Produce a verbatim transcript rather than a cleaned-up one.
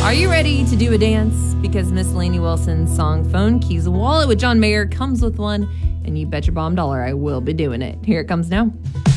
Are you ready to do a dance? Because Miss Lainey Wilson's song Phone Keys Wallet with John Mayer comes with one, and you bet your bomb dollar I will be doing it. Here it comes now.